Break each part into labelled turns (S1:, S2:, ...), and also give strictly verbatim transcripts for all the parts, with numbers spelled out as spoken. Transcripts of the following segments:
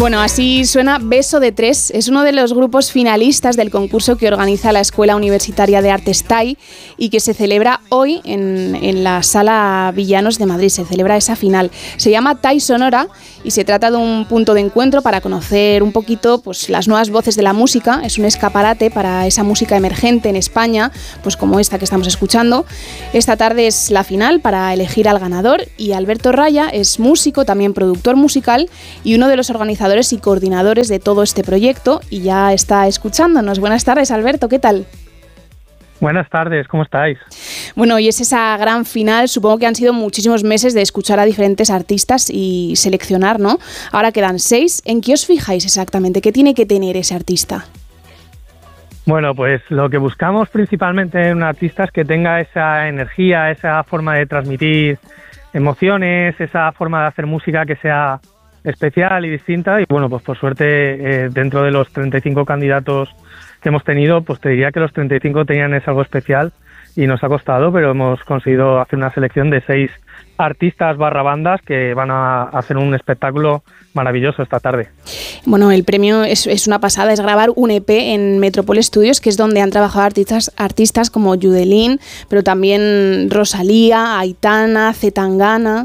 S1: Bueno, así suena Beso de Tres. Es uno de los grupos finalistas del concurso que organiza la Escuela Universitaria de Artes T A I y que se celebra hoy en, en la Sala Villanos de Madrid. Se celebra esa final. Se llama T A I Sonora y se trata de un punto de encuentro para conocer un poquito pues, las nuevas voces de la música. Es un escaparate para esa música emergente en España, pues como esta que estamos escuchando. Esta tarde es la final para elegir al ganador y Alberto Raya es músico, también productor musical y uno de los organizadores y coordinadores de todo este proyecto y ya está escuchándonos. Buenas tardes, Alberto, ¿qué tal?
S2: Buenas tardes, ¿cómo estáis?
S1: Bueno, y es esa gran final, supongo que han sido muchísimos meses de escuchar a diferentes artistas y seleccionar, ¿no? Ahora quedan seis. ¿En qué os fijáis exactamente? ¿Qué tiene que tener ese artista?
S2: Bueno, pues lo que buscamos principalmente en un artista es que tenga esa energía, esa forma de transmitir emociones, esa forma de hacer música que sea especial y distinta. Y bueno, pues por suerte eh, dentro de los treinta y cinco candidatos que hemos tenido, pues te diría que los treinta y cinco tenían ese algo especial y nos ha costado, pero hemos conseguido hacer una selección de seis artistas barra bandas que van a hacer un espectáculo maravilloso esta tarde. Bueno, el premio es, es una pasada, es grabar un E P en Metropol Studios, que es donde han trabajado artistas, artistas como Yudelín, pero también Rosalía, Aitana, Zetangana.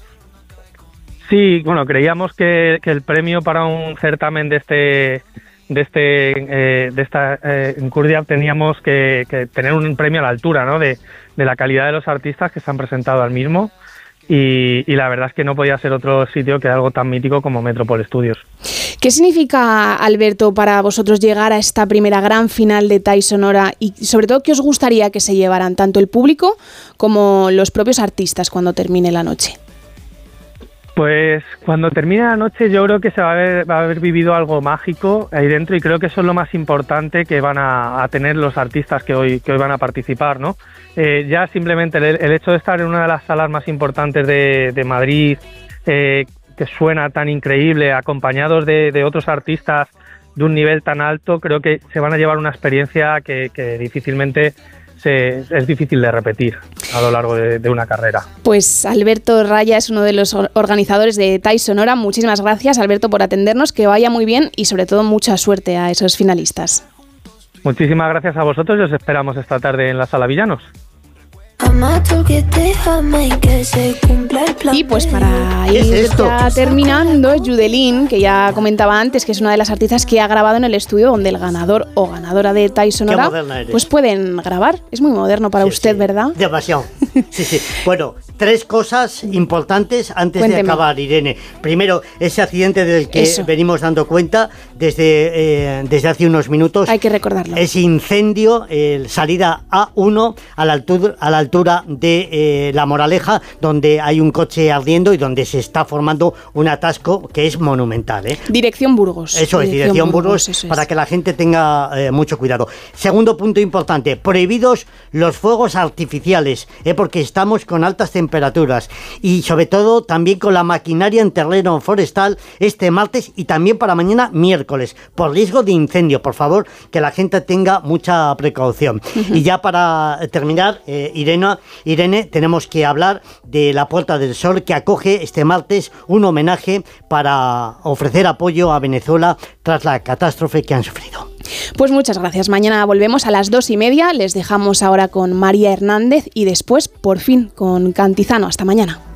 S2: Sí, bueno, creíamos que, que el premio para un certamen de este de este eh, de esta eh, encurdia teníamos que, que tener un premio a la altura, ¿no? de, de la calidad de los artistas que se han presentado al mismo y, y la verdad es que no podía ser otro sitio que algo tan mítico como Metropol Studios. ¿Qué significa, Alberto, para vosotros llegar a esta primera gran final de T A I Sonora y sobre todo qué os gustaría que se llevaran tanto el público como los propios artistas cuando termine la noche? Pues cuando termine la noche yo creo que se va a haber, va a haber vivido algo mágico ahí dentro y creo que eso es lo más importante que van a, a tener los artistas que hoy, que hoy van a participar, ¿no? Eh, ya simplemente el, el hecho de estar en una de las salas más importantes de, de Madrid, eh, que suena tan increíble, acompañados de, de otros artistas de un nivel tan alto, creo que se van a llevar una experiencia que, que difícilmente... es difícil de repetir a lo largo de, de una carrera. Pues Alberto Raya es uno de los organizadores de T A I Sonora. Muchísimas gracias, Alberto, por atendernos, que vaya muy bien y sobre todo mucha suerte a esos finalistas. Muchísimas gracias a vosotros y os esperamos esta tarde en la Sala Villanos. Y pues para ir
S3: ¿Es
S1: ya terminando, Yudelín, que ya comentaba antes que es una de las artistas que ha grabado en el estudio donde el ganador o ganadora de T A I Sonora pues pueden grabar. Es muy moderno para sí, usted, sí. ¿Verdad?
S3: Demasiado. Sí, sí. Bueno, tres cosas importantes antes
S1: Cuénteme.
S3: de acabar, Irene. Primero, ese accidente del que
S1: Eso.
S3: venimos dando cuenta desde, eh, desde hace unos minutos.
S1: Hay que recordarlo.
S3: Ese incendio, eh, salida A uno a la altura, a la altura de eh, La Moraleja, donde hay un coche ardiendo y donde se está formando un atasco que es monumental, ¿eh?
S1: Dirección Burgos.
S3: Eso es, dirección, dirección Burgos, Burgos para
S1: es.
S3: que la gente tenga eh, mucho cuidado. Segundo punto importante, prohibidos los fuegos artificiales, ¿eh? Porque estamos con altas temperaturas y sobre todo también con la maquinaria en terreno forestal este martes y también para mañana miércoles, por riesgo de incendio. Por favor, que la gente tenga mucha precaución. Uh-huh. Y ya para terminar, eh, Irene, Irene, tenemos que hablar de la Puerta del Sol, que acoge este martes un homenaje para ofrecer apoyo a Venezuela tras la catástrofe que han sufrido.
S1: Pues muchas gracias. Mañana volvemos a las dos y media. Les dejamos ahora con María Hernández y después, por fin, con Cantizano. Hasta mañana.